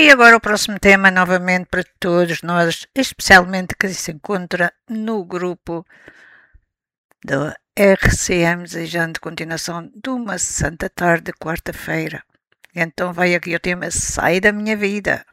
E agora o próximo tema, novamente para todos nós, especialmente que se encontra no grupo da RCM, desejando continuação de uma santa tarde, quarta-feira. Então vai aqui o tema Sai da Minha Vida.